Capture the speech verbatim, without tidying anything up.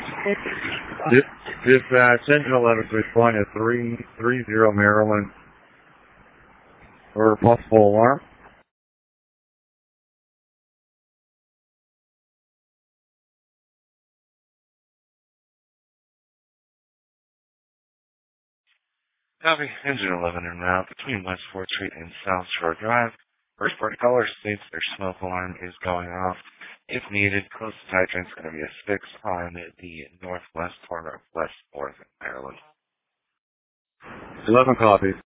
Dis- Dispatch, engine eleven to respond at three three zero Maryland for possible alarm. Copy. Engine eleven en route between West fourth Street and South Shore Drive. First party caller states their smoke alarm is going off. If needed, closest hydrant is going to be a six on the northwest corner of West fourth Maryland. eleven copies.